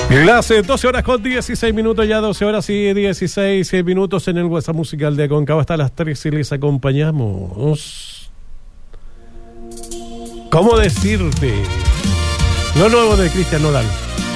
Bien, las 12 horas con 16 minutos, ya 12 horas y 16 minutos en el WhatsApp musical de Aconcagua hasta las 3 y les acompañamos. ¿Cómo decirte? Lo nuevo de Cristian Nodal.